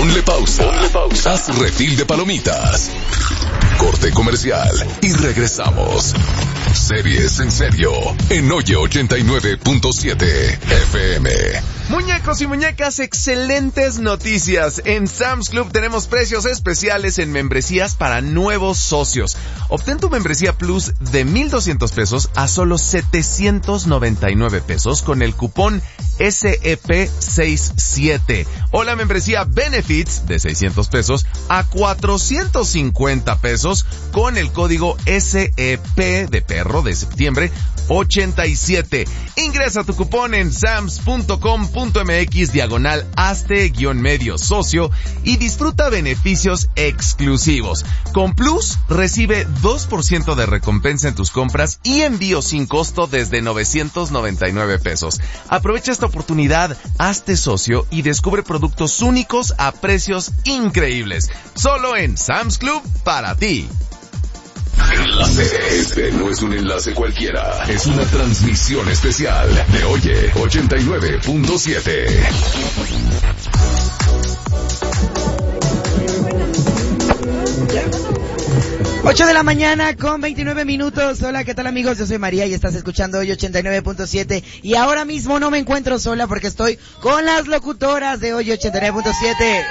Ponle pausa. Haz refil de palomitas. Corte comercial y regresamos. Series en serio en Oye 89.7 FM. Muñecos y muñecas, excelentes noticias. En Sam's Club tenemos precios especiales en membresías para nuevos socios. Obtén tu membresía Plus de 1,200 pesos a solo 799 pesos con el cupón SEP67. O la membresía Benefits de 600 pesos a 450 pesos con el código SEP de perro de septiembre 87. Ingresa tu cupón en sams.com.mx/hazte-medio socio y disfruta beneficios exclusivos. Con Plus, recibe 2% de recompensa en tus compras y envío sin costo desde 999 pesos. Aprovecha esta oportunidad, hazte socio y descubre productos únicos a precios increíbles. Solo en Sam's Club para ti. Enlace. Este no es un enlace cualquiera. Es una transmisión especial de Oye 89.7. 8 de la mañana con 29 minutos. Hola, ¿qué tal amigos? Yo soy María y estás escuchando Hoy 89.7. Y ahora mismo no me encuentro sola porque estoy con las locutoras de Hoy 89.7.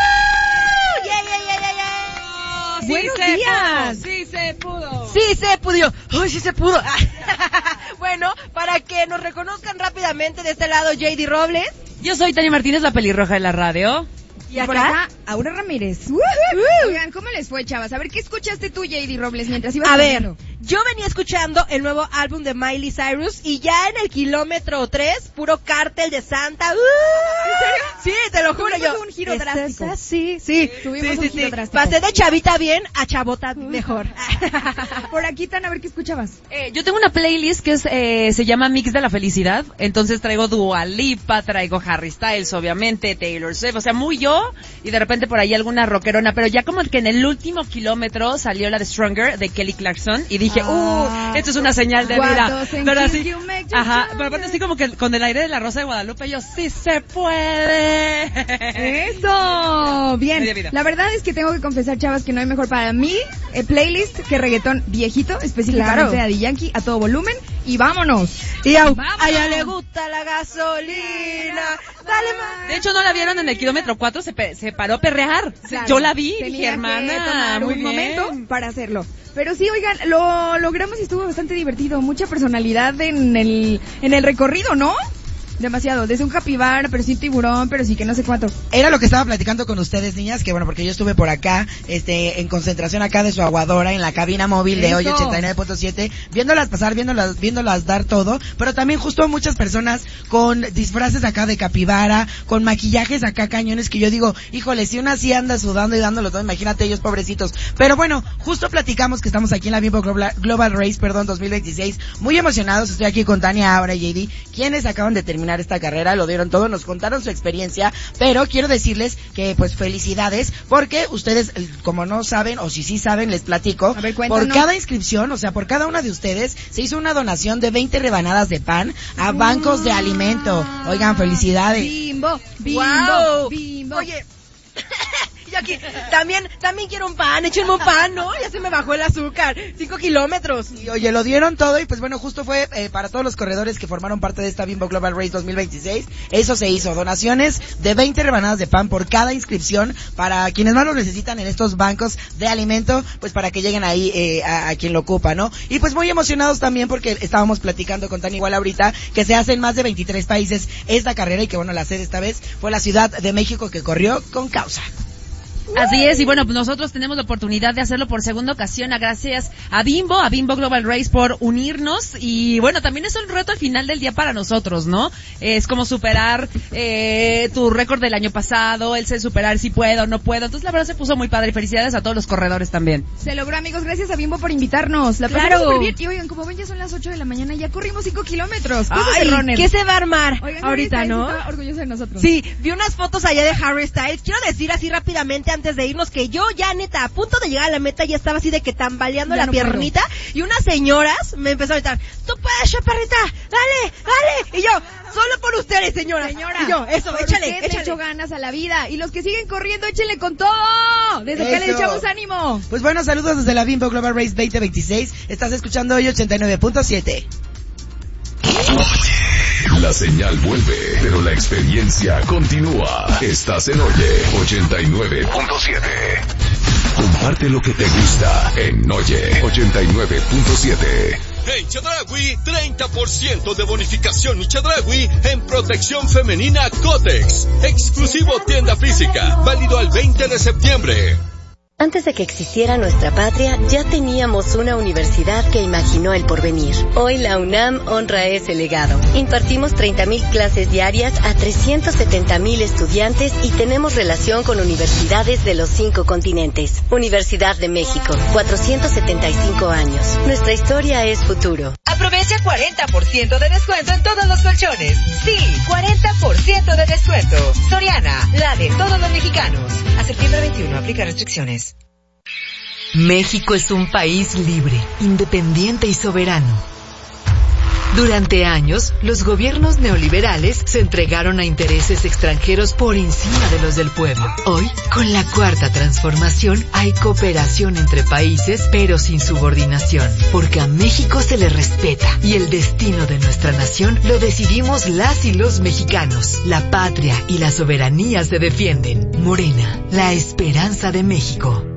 Sí, Buenos días. Sí se pudo. Sí se pudo. Ay, sí se pudo. Bueno, para que nos reconozcan rápidamente, de este lado JD Robles. Yo soy Tania Martínez, la pelirroja de la radio. Y por acá, acá, Aura Ramírez. Oigan, ¿cómo les fue, chavas? A ver, ¿qué escuchaste tú, JD Robles, mientras ibas ver, yo venía escuchando el nuevo álbum de Miley Cyrus y ya en el kilómetro 3, puro Cártel de Santa. ¿En serio? Sí, te lo juro. Tuvimos un giro drástico. Sí. Tuvimos un giro drástico. Pasé de chavita bien a chabota mejor. Por aquí, Tan, a ver, ¿qué escuchabas? Yo tengo una playlist que es, se llama Mix de la Felicidad. Entonces traigo Dua Lipa, traigo Harry Styles, obviamente, Taylor Swift, o sea, muy yo. Y de repente por ahí alguna rockerona, pero ya como que en el último kilómetro salió la de Stronger de Kelly Clarkson y dije, esto es una señal de vida. Pero así, pero aparte así como que con el aire de la Rosa de Guadalupe, yo, sí se puede. ¡Eso! Bien, la verdad es que tengo que confesar, chavas, que no hay mejor para mí playlist que reggaetón viejito, específicamente de Daddy Yankee, a todo volumen, y vámonos. Y a ella le gusta la gasolina, dale más. De hecho, no la vieron en el kilómetro 4, se paró a perrear. Claro, yo la vi, dije, hermana, muy un bien. momento para hacerlo. Pero sí, oigan, lo logramos y estuvo bastante divertido. Mucha personalidad en el recorrido, ¿no? Demasiado, desde un capibara, pero sí tiburón, pero sí que no sé cuánto. Era lo que estaba platicando con ustedes, niñas, que bueno, porque yo estuve por acá, en concentración acá de su aguadora, en la cabina móvil de Hoy 89.7, viéndolas pasar, viéndolas dar todo, pero también justo muchas personas con disfraces acá de capibara, con maquillajes acá cañones, que yo digo, híjole, si una así anda sudando y dándolo todo, imagínate ellos pobrecitos. Pero bueno, justo platicamos que estamos aquí en la Bimbo Global Race, 2026, muy emocionados. Estoy aquí con Tania, Aura y JD, quienes acaban de terminar esta carrera, lo dieron todo, nos contaron su experiencia, pero quiero decirles que pues felicidades, porque ustedes, como no saben, o si sí saben, les platico, a ver, por cada inscripción, o sea, por cada una de ustedes, se hizo una donación de 20 rebanadas de pan a bancos de alimento. Oigan, felicidades. Bimbo. Oye, yo aquí, también quiero un pan, échenme un pan, ¿no? Ya se me bajó el azúcar, 5 kilómetros. Y oye, lo dieron todo y pues bueno, justo fue para todos los corredores que formaron parte de esta Bimbo Global Race 2026, eso se hizo, donaciones de 20 rebanadas de pan por cada inscripción para quienes más lo necesitan en estos bancos de alimento, pues para que lleguen ahí a quien lo ocupa, ¿no? Y pues muy emocionados también porque estábamos platicando con Tani igual ahorita, que se hace en más de 23 países esta carrera y que bueno, la sede esta vez fue la Ciudad de México, que corrió con causa. Así es, y bueno, nosotros tenemos la oportunidad de hacerlo por segunda ocasión, gracias a Bimbo Global Race por unirnos, y bueno, también es un reto al final del día para nosotros, ¿no? Es como superar tu récord del año pasado, el superar si puedo o no puedo, entonces la verdad se puso muy padre, y felicidades a todos los corredores también. Se logró, amigos, gracias a Bimbo por invitarnos, la pasamos súper bien, y oigan, como ven ya son las 8 de la mañana, ya corrimos 5 kilómetros. Ay, ¿qué se va a armar? Oigan, ahorita, Harry Styles ¿no? está orgulloso de nosotros. Sí, vi unas fotos allá de Harry Styles, quiero decir así rápidamente, antes de irnos que yo ya neta a punto de llegar a la meta ya estaba así de que tambaleando Ya la no piernita y unas señoras me empezaron a gritar, tú puedes, chaparrita, dale. Y yo, solo por ustedes, señora. Y yo, eso, por échale. usted le echó ganas a la vida. Y los que siguen corriendo, échenle con todo. Desde acá les echamos ánimo. Pues bueno, saludos desde la Bimbo Global Race 2026. Estás escuchando hoy 89.7. La señal vuelve, pero la experiencia continúa. Estás en Oye 89.7. Comparte lo que te gusta en Oye 89.7. En Chedraui, 30% de bonificación y Chedraui en protección femenina Cotex. Exclusivo tienda física, válido al 20 de septiembre. Antes de que existiera nuestra patria, ya teníamos una universidad que imaginó el porvenir. Hoy la UNAM honra ese legado. Impartimos 30,000 clases diarias a 370,000 estudiantes y tenemos relación con universidades de los 5 continentes. Universidad de México, 475 años. Nuestra historia es futuro. Aprovecha 40% de descuento en todos los colchones. Sí, 40% de descuento. Soriana, la de todos los mexicanos. A septiembre 21, aplica restricciones. México es un país libre, independiente y soberano. Durante años, los gobiernos neoliberales se entregaron a intereses extranjeros por encima de los del pueblo. Hoy, con la Cuarta Transformación, hay cooperación entre países, pero sin subordinación, porque a México se le respeta y el destino de nuestra nación lo decidimos las y los mexicanos. La patria y la soberanía se defienden. Morena, la esperanza de México.